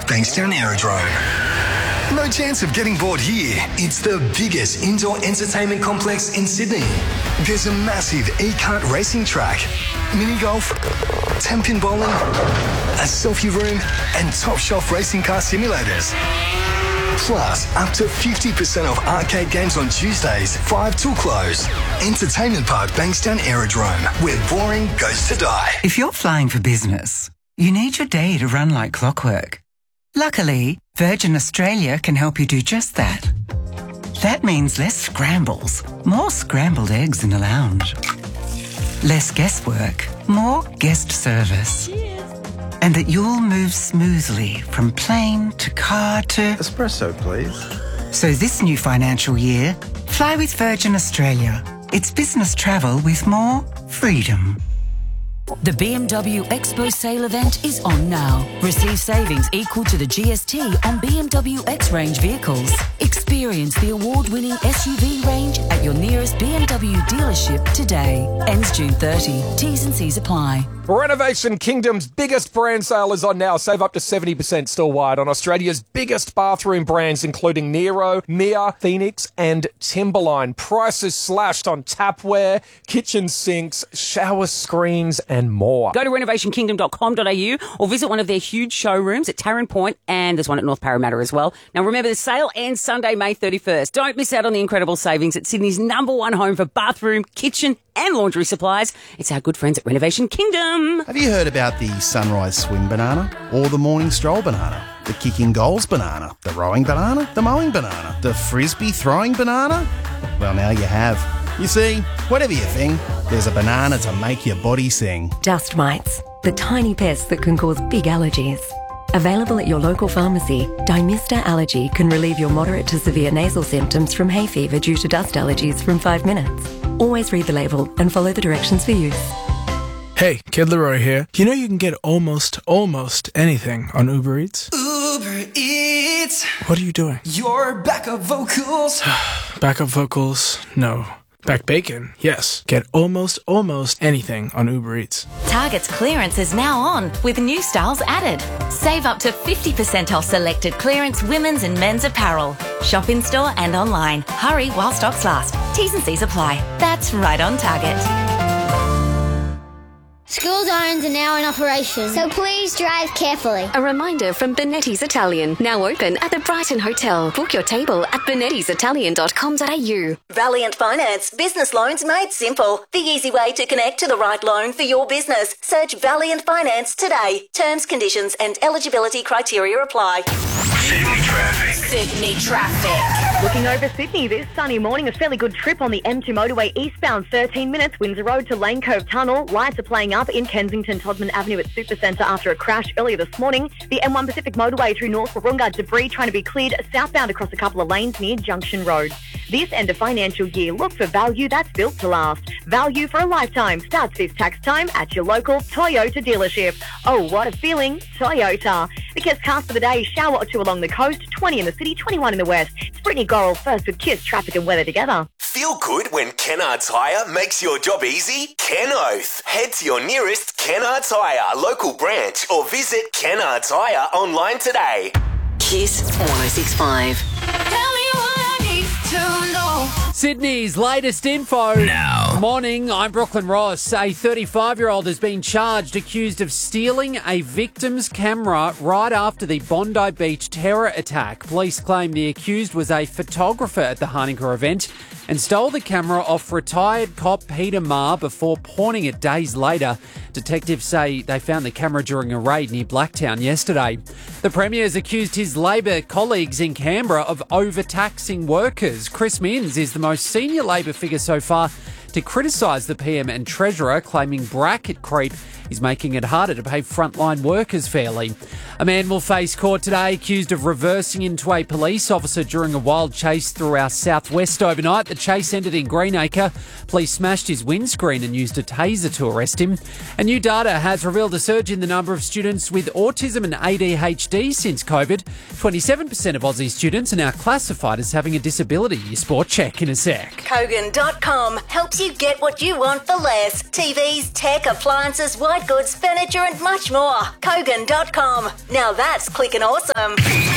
Bankstown Aerodrome. No chance of getting bored here. It's the biggest indoor entertainment complex in Sydney. There's a massive e-kart racing track, mini golf, 10-pin bowling, a selfie room, and top shelf racing car simulators. Plus, up to 50% off arcade games on Tuesdays, 5 till close. Entertainment Park Bankstown Aerodrome, where boring goes to die. If you're flying for business, you need your day to run like clockwork. Luckily, Virgin Australia can help you do just that. That means less scrambles, more scrambled eggs in the lounge. Less guesswork, more guest service. And that you'll move smoothly from plane to car to... Espresso, please. So this new financial year, fly with Virgin Australia. It's business travel with more freedom. The BMW Expo sale event is on now. Receive savings equal to the GST on BMW X-Range vehicles. Experience the award-winning SUV range at your nearest BMW dealership today. Ends June 30. T's and C's apply. Renovation Kingdom's biggest brand sale is on now. Save up to 70% store-wide on Australia's biggest bathroom brands, including Nero, Mia, Phoenix and Timberline. Prices slashed on tapware, kitchen sinks, shower screens and more. Go to renovationkingdom.com.au or visit one of their huge showrooms at Tarrant Point, and there's one at North Parramatta as well. Now remember, the sale ends Sunday, May 31st. Don't miss out on the incredible savings at Sydney's #1 home for bathroom, kitchen and laundry supplies. It's our good friends at Renovation Kingdom. Have you heard about the sunrise swing banana or the morning stroll banana? The kicking goals banana, the rowing banana, the mowing banana, the frisbee throwing banana? Well, now you have. You see, whatever you think, there's a banana to make your body sing. Dust mites, the tiny pests that can cause big allergies. Available at your local pharmacy, Dymista Allergy can relieve your moderate to severe nasal symptoms from hay fever due to dust allergies from 5 minutes. Always read the label and follow the directions for use. Hey, Kid Leroy here. You know you can get almost anything on Uber Eats? Uber Eats. What are you doing? Your backup vocals. Backup vocals? No. Back bacon? Yes. Get almost anything on Uber Eats. Target's clearance is now on with new styles added. Save up to 50% off selected clearance women's and men's apparel. Shop in store and online. Hurry while stocks last. T's and C's apply. That's right on Target. School zones are now in operation, so please drive carefully. A reminder from Benetti's Italian, now open at the Brighton Hotel. Book your table at benettisitalian.com.au. Valiant Finance, business loans made simple. The easy way to connect to the right loan for your business. Search Valiant Finance today. Terms, conditions and eligibility criteria apply. Sydney traffic. Sydney traffic. Looking over Sydney this sunny morning, a fairly good trip on the M2 motorway eastbound, 13 minutes, Windsor Road to Lane Cove Tunnel. Lights are playing up in Kensington Todman Avenue at Supercentre after a crash earlier this morning. The M1 Pacific motorway through North Warunga, debris trying to be cleared southbound across a couple of lanes near Junction Road. This end of financial year, look for value that's built to last. Value for a lifetime starts this tax time at your local Toyota dealership. Oh, what a feeling, Toyota. The Kiss cast for the day, shower or two along the coast, 20 in the city, 21 in the west. It's Brittany Gorrell first with Kiss traffic and weather together. Feel good when Kennards Hire makes your job easy? Ken Oath. Head to your nearest Kennards Hire local branch or visit Kennards Hire online today. Kiss 106.5. Tell me what I need to know. Sydney's latest info. Now. Morning, I'm Brooklyn Ross. A 35-year-old has been charged accused of stealing a victim's camera right after the Bondi Beach terror attack. Police claim the accused was a photographer at the Hanukkah event and stole the camera off retired cop Peter Marr before pawning it days later. Detectives say they found the camera during a raid near Blacktown yesterday. The Premier has accused his Labor colleagues in Canberra of overtaxing workers. Chris Minns is the most senior Labor figure so far to criticise the PM and Treasurer, claiming bracket creep is making it harder to pay frontline workers fairly. A man will face court today accused of reversing into a police officer during a wild chase through our southwest overnight. The chase ended in Greenacre. Police smashed his windscreen and used a taser to arrest him. And new data has revealed a surge in the number of students with autism and ADHD since COVID. 27% of Aussie students are now classified as having a disability. Your sport check in a sec. Kogan.com helps you you get what you want for less. TVs, tech, appliances, white goods, furniture and much more. Kogan.com. Now that's clicking awesome.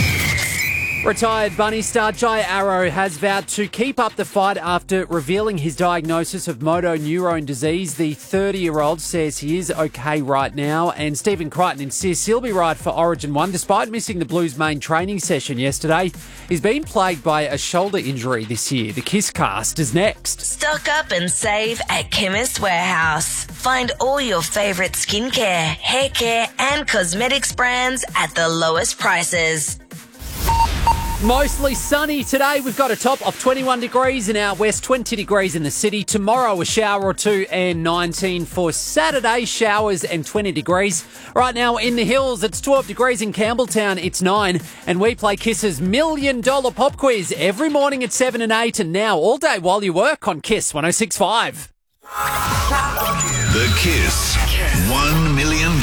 Retired Bunny star Jai Arrow has vowed to keep up the fight after revealing his diagnosis of motor neurone disease. The 30-year-old says he is okay right now, and Stephen Crichton insists he'll be right for Origin 1 despite missing the Blues main training session yesterday. He's been plagued by a shoulder injury this year. The Kiss Cast is next. Stock up and save at Chemist Warehouse. Find all your favourite skincare, hair care and cosmetics brands at the lowest prices. Mostly sunny today. We've got a top of 21 degrees in our west, 20 degrees in the city. Tomorrow, a shower or two and 19 for Saturday. Showers and 20 degrees. Right now in the hills, it's 12 degrees in Campbelltown. It's 9. And we play Kiss's $1 Million Pop Quiz every morning at 7 and 8. And now all day while you work on Kiss 106.5. The Kiss $1 Million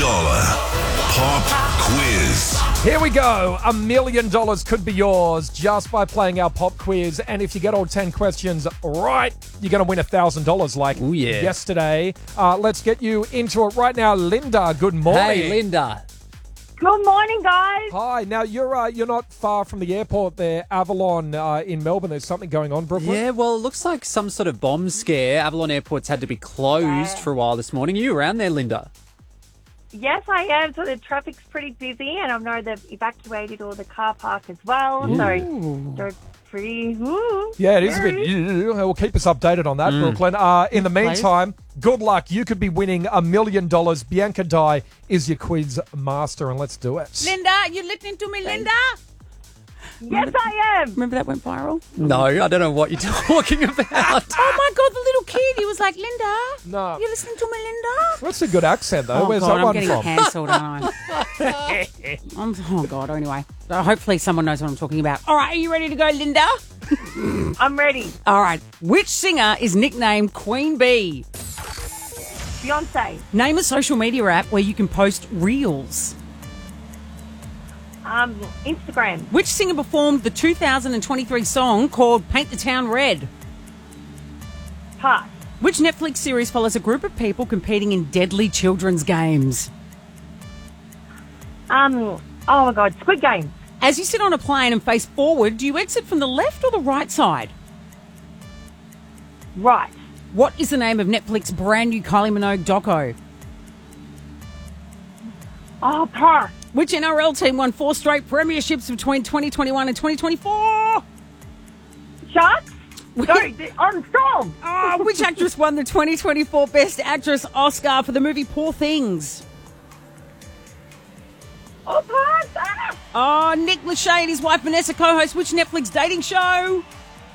Pop Quiz. Here we go. $1 million could be yours just by playing our pop quiz. And if you get all 10 questions right, you're going to win $1,000 like yesterday. Let's get you into it right now. Linda, good morning. Hey, Linda. Good morning, guys. Hi. Now, you're not far from the airport there, Avalon in Melbourne. There's something going on, Brooklyn? Yeah, well, it looks like some sort of bomb scare. Avalon Airport's had to be closed for a while this morning. Are you around there, Linda? Yes, I am. So the traffic's pretty busy, and I know they've evacuated all the car park as well. So it's pretty... Yeah, it is a bit... Well, keep us updated on that, Brooklyn. In the meantime, good luck. You could be winning $1 million. Bianca Dye is your quiz master, and let's do it. Linda, you listening to me, Linda? Yes, I am. Remember that went viral? No, I don't know what you're talking about. Oh, my God, the little kid. He was like, Linda, no. You listening to me, Linda? That's a good accent, though. Oh, Where's God, that one I'm from? getting cancelled, aren't I? Oh, God, anyway. So hopefully someone knows what I'm talking about. All right, are you ready to go, Linda? I'm ready. All right. Which singer is nicknamed Queen Bee? Beyonce. Name a social media app where you can post reels. Instagram. Which singer performed the 2023 song called Paint the Town Red? Pass. Which Netflix series follows a group of people competing in deadly children's games? Oh my God, Squid Game. As you sit on a plane and face forward, do you exit from the left or the right side? Right. What is the name of Netflix brand new Kylie Minogue doco? Oh, pass. Which NRL team won 4 straight premierships between 2021 and 2024? Sharks? I'm strong. Which actress won the 2024 Best Actress Oscar for the movie Poor Things? Oh, pass. Oh, Nick Lachey and his wife Vanessa co-host which Netflix dating show?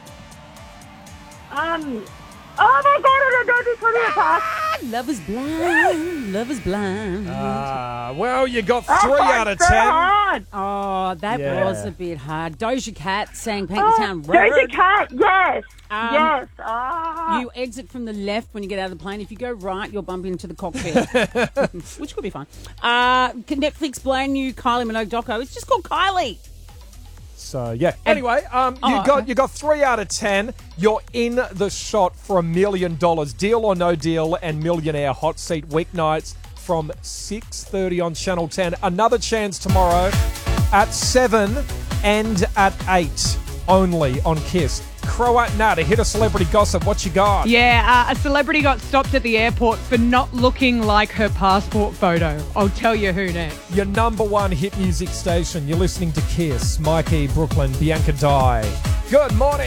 Oh my God, I don't know this one. Pass. Love is blind. Love is blind. Well, you got 3 out of 10. Hard. Oh, that was a bit hard. Doja Cat sang Paint the Town Red. Doja Cat, yes. Yes. You exit from the left when you get out of the plane. If you go right, you'll bump into the cockpit, which could be fun. Netflix brand new Kylie Minogue doco. It's just called Kylie. So, yeah. Anyway, you got 3 out of 10. You're in the shot for $1 million. Deal or no deal and Millionaire Hot Seat weeknights from 6:30 on Channel 10. Another chance tomorrow at 7 and at 8 only on Kiss. Croat Nat, to hit a celebrity gossip. What you got? Yeah, a celebrity got stopped at the airport for not looking like her passport photo. I'll tell you who next. Your number 1 hit music station. You're listening to Kiss. Mikey, Brooklyn, Bianca Dye. Good morning.